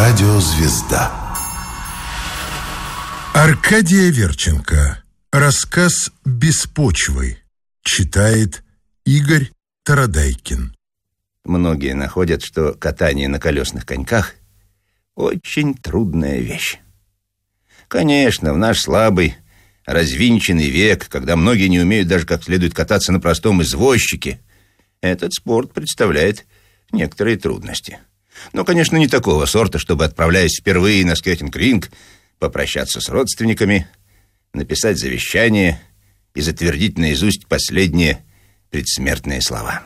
Радиозвезда. Аркадий Аверченко. Рассказ «Без почвы». Читает Игорь Тарадайкин. Многие находят, что катание на колесных коньках очень трудная вещь. Конечно, в наш слабый, развинченный век, когда многие не умеют даже как следует кататься на простом извозчике, этот спорт представляет некоторые трудности. Но, конечно, не такого сорта, чтобы, отправляясь впервые на скейтинг-ринг, попрощаться с родственниками, написать завещание и затвердить наизусть последние предсмертные слова.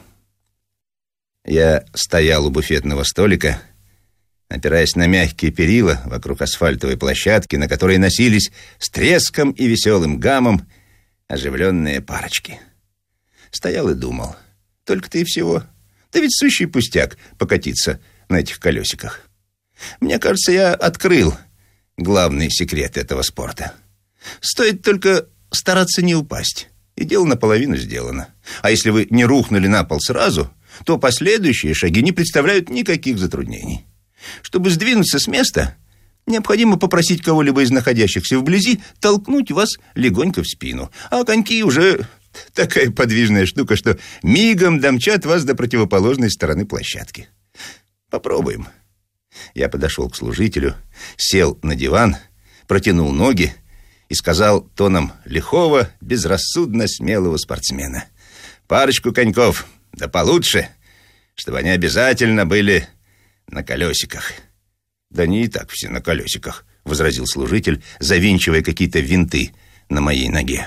Я стоял у буфетного столика, опираясь на мягкие перила вокруг асфальтовой площадки, на которой носились с треском и веселым гамом оживленные парочки. Стоял и думал. Только-то и всего. Да ведь сущий пустяк покатиться на этих колесиках. Мне кажется, я открыл главный секрет этого спорта. Стоит только стараться не упасть, и дело наполовину сделано. А если вы не рухнули на пол сразу, то последующие шаги не представляют никаких затруднений. Чтобы сдвинуться с места, необходимо попросить кого-либо из находящихся вблизи толкнуть вас легонько в спину. А коньки уже такая подвижная штука, что мигом домчат вас до противоположной стороны площадки. Попробуем. Я подошел к служителю, сел на диван, протянул ноги и сказал тоном лихого, безрассудно смелого спортсмена: парочку коньков, да получше, чтобы они обязательно были на колесиках. Да не и так все на колесиках, возразил служитель, завинчивая какие-то винты на моей ноге.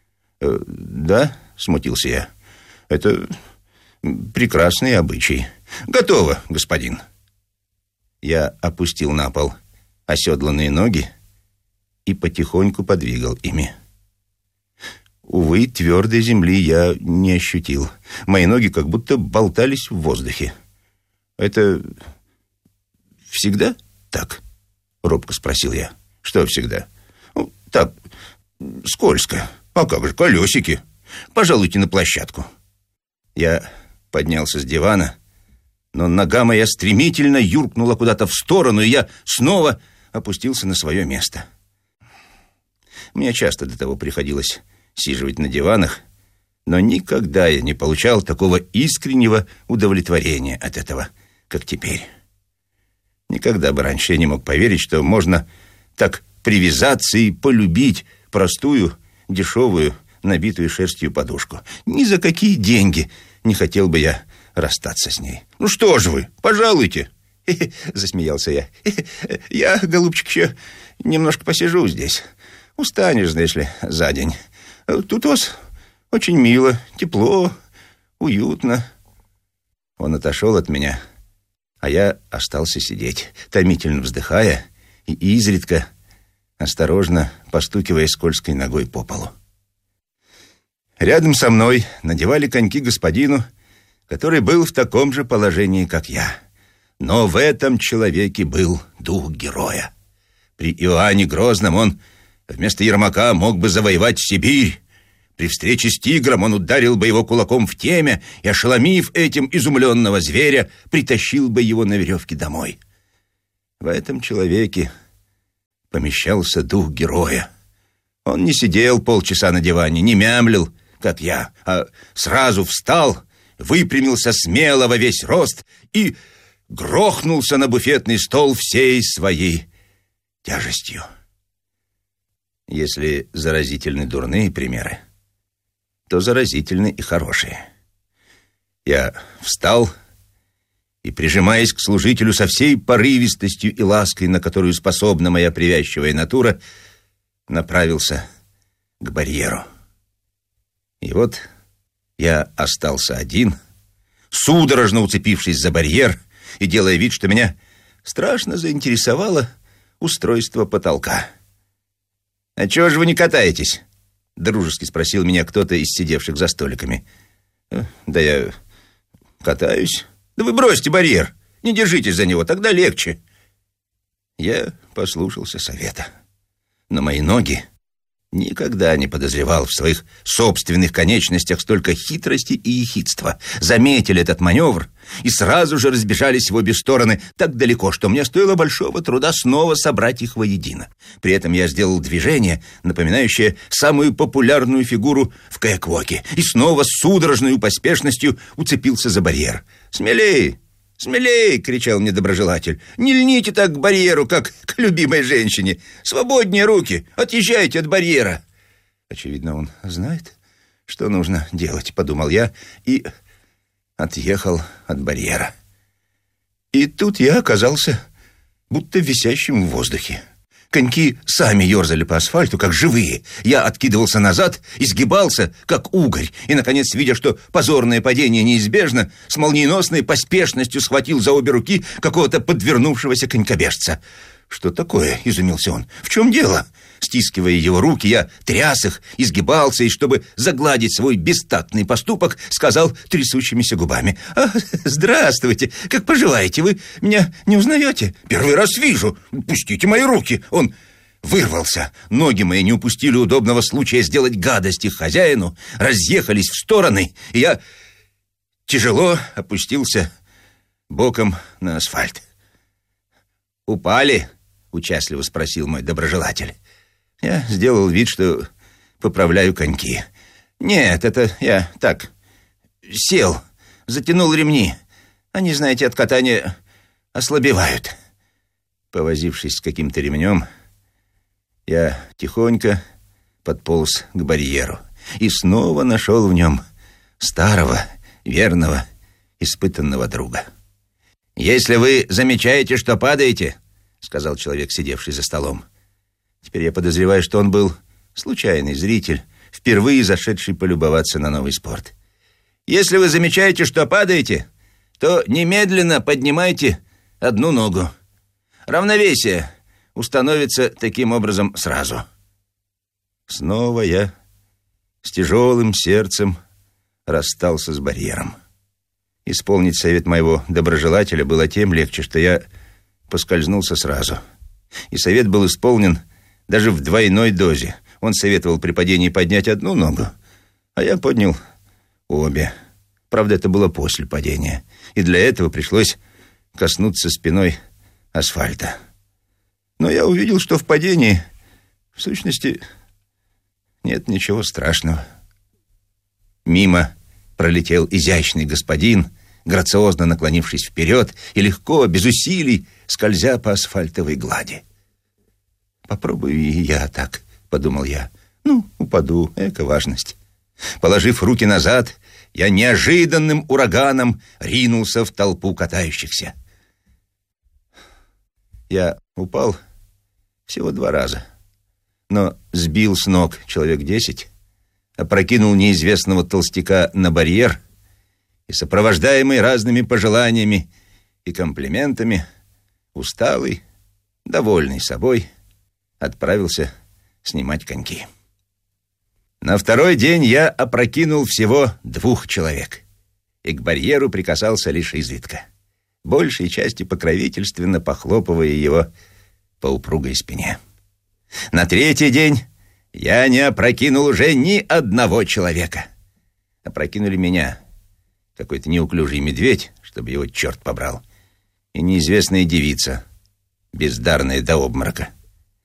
Да, смутился я, это прекрасный обычай. Готово, господин. Я опустил на пол оседланные ноги и потихоньку подвигал ими. Увы, твердой земли я не ощутил. Мои ноги как будто болтались в воздухе. Это всегда так? Робко спросил я. Что всегда? Ну, так, скользко. А как же, колесики. Пожалуйте на площадку. Я поднялся с дивана, но нога моя стремительно юркнула куда-то в сторону, и я снова опустился на свое место. Мне часто до того приходилось сиживать на диванах, но никогда я не получал такого искреннего удовлетворения от этого, как теперь. Никогда бы раньше я не мог поверить, что можно так привязаться и полюбить простую, дешевую, набитую шерстью подушку. Ни за какие деньги не хотел бы я расстаться с ней. Ну что же вы, пожалуйте. Засмеялся я. Я, голубчик, еще немножко посижу здесь. Устанешь, знаешь ли, за день. Тут у вас очень мило, тепло, уютно. Он отошел от меня, а я остался сидеть, томительно вздыхая и изредка осторожно постукивая скользкой ногой по полу. Рядом со мной надевали коньки господину, который был в таком же положении, как я. Но в этом человеке был дух героя. При Иоанне Грозном он вместо Ермака мог бы завоевать Сибирь. При встрече с тигром он ударил бы его кулаком в темя и, ошеломив этим изумленного зверя, притащил бы его на веревке домой. В этом человеке помещался дух героя. Он не сидел полчаса на диване, не мямлил, как я, а сразу встал, выпрямился смело во весь рост и грохнулся на буфетный стол всей своей тяжестью. Если заразительны дурные примеры, то заразительны и хорошие. Я встал и, прижимаясь к служителю со всей порывистостью и лаской, на которую способна моя привязчивая натура, направился к барьеру. И вот я остался один, судорожно уцепившись за барьер и делая вид, что меня страшно заинтересовало устройство потолка. «А чего же вы не катаетесь?» — дружески спросил меня кто-то из сидевших за столиками. «Да я катаюсь». «Да вы бросьте барьер, не держитесь за него, тогда легче». Я послушался совета, но мои ноги Никогда не подозревал в своих собственных конечностях столько хитрости и ехидства. Заметили этот маневр и сразу же разбежались в обе стороны так далеко, что мне стоило большого труда снова собрать их воедино. При этом я сделал движение, напоминающее самую популярную фигуру в каяквоке, и снова с судорожной поспешностью уцепился за барьер. «Смелее! «Смелей!» — кричал мне доброжелатель. «Не льните так к барьеру, как к любимой женщине! Свободнее руки! Отъезжайте от барьера!» Очевидно, он знает, что нужно делать, подумал я, и отъехал от барьера. И тут я оказался будто висящим в воздухе. Коньки сами ерзали по асфальту, как живые. Я откидывался назад, изгибался, как угорь. И, наконец, видя, что позорное падение неизбежно, с молниеносной поспешностью схватил за обе руки какого-то подвернувшегося конькобежца. «Что такое?» — изумился он. «В чем дело?» Стискивая его руки, я тряс их, изгибался и, чтобы загладить свой бестактный поступок, сказал трясущимися губами: «Здравствуйте, как поживаете? Вы меня не узнаете? Первый раз вижу. Пустите мои руки!» Он вырвался. Ноги мои не упустили удобного случая сделать гадость их хозяину, разъехались в стороны, и я тяжело опустился боком на асфальт. «Упали?» — участливо спросил мой доброжелатель. Я сделал вид, что поправляю коньки. «Нет, это я так, сел, затянул ремни. Они, знаете, от катания ослабевают». Повозившись с каким-то ремнем, я тихонько подполз к барьеру и снова нашел в нем старого, верного, испытанного друга. «Если вы замечаете, что падаете, — сказал человек, сидевший за столом. Теперь я подозреваю, что он был случайный зритель, впервые зашедший полюбоваться на новый спорт. Если вы замечаете, что падаете, то немедленно поднимайте одну ногу. Равновесие установится таким образом сразу». Снова я с тяжелым сердцем расстался с барьером. Исполнить совет моего доброжелателя было тем легче, что я поскользнулся сразу. И совет был исполнен даже в двойной дозе. Он советовал при падении поднять одну ногу, а я поднял обе. Правда, это было после падения, и для этого пришлось коснуться спиной асфальта. Но я увидел, что в падении, в сущности, нет ничего страшного. Мимо пролетел изящный господин, грациозно наклонившись вперед и легко, без усилий, скользя по асфальтовой глади. «Попробую и я так», — подумал я. Упаду, эка важность. Положив руки назад, я неожиданным ураганом ринулся в толпу катающихся. Я упал всего 2 раза, но сбил с ног человек 10, опрокинул неизвестного толстяка на барьер и, сопровождаемый разными пожеланиями и комплиментами, усталый, довольный собой, отправился снимать коньки. На второй день я опрокинул всего 2 человек и к барьеру прикасался лишь изредка, большей частью покровительственно похлопывая его по упругой спине. На 3-й день я не опрокинул уже ни одного человека. Опрокинули меня какой-то неуклюжий медведь, чтобы его черт побрал, и неизвестная девица, бездарная до обморока.